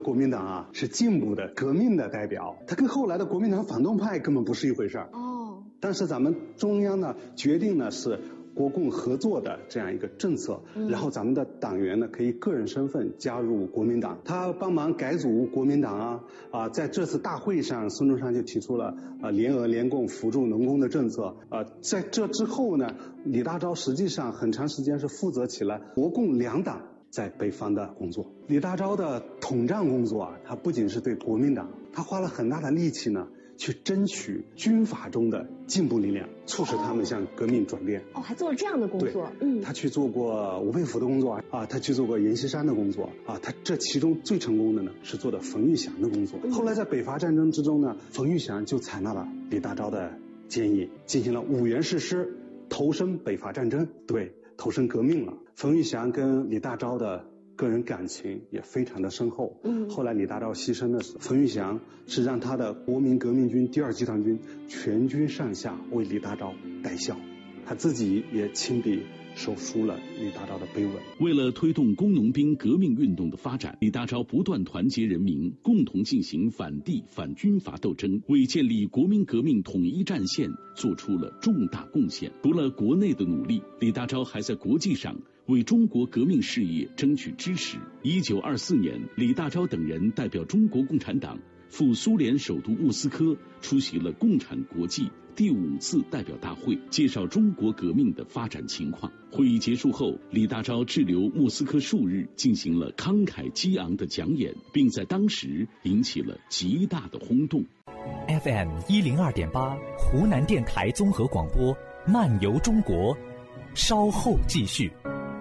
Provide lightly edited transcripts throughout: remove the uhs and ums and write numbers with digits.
国民党啊是进步的、革命的代表，它跟后来的国民党反动派根本不是一回事儿。但是咱们中央呢决定呢是国共合作的这样一个政策，然后咱们的党员呢可以个人身份加入国民党，他帮忙改组国民党在这次大会上，孙中山就提出了联俄联共扶助农工的政策。在这之后呢，李大钊实际上很长时间是负责起了国共两党在北方的工作。李大钊的统战工作他不仅是对国民党，他花了很大的力气呢去争取军阀中的进步力量，促使他们向革命转变。 还做了这样的工作。 他去做过吴佩孚的工作他去做过阎锡山的工作他这其中最成功的呢是做的冯玉祥的工作。后来在北伐战争之中呢，冯玉祥就采纳了李大钊的建议，进行了5员誓师，投身北伐战争，投身革命了。冯玉祥跟李大钊的个人感情也非常的深厚。后来李大钊牺牲的时候，冯玉祥是让他的国民革命军第2集团军全军上下为李大钊戴孝，他自己也亲笔手书了李大钊的碑文。 为了推动工农兵革命运动的发展，李大钊不断团结人民，共同进行反帝反军阀斗争，为建立国民革命统一战线做出了重大贡献。除了国内的努力，李大钊还在国际上为中国革命事业争取支持。1924年，李大钊等人代表中国共产党赴苏联首都莫斯科，出席了共产国际第5次代表大会，介绍中国革命的发展情况。会议结束后，李大钊滞留莫斯科数日，进行了慷慨激昂的讲演，并在当时引起了极大的轰动。 FM 102.8，湖南电台综合广播，漫游中国，稍后继续。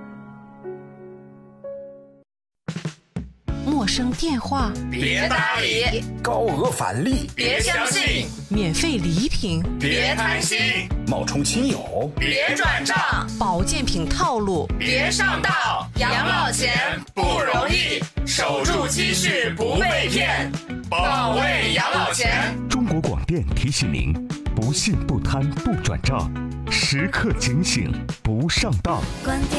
陌生电话别搭理， 高额返利别相信， 免费礼品别贪心， 冒充亲友别转账， 保健品套路别上当。养老钱不容易，守住积蓄不被骗，保卫养老钱。 中国广电提醒您：不信不贪不转账，时刻警醒不上当。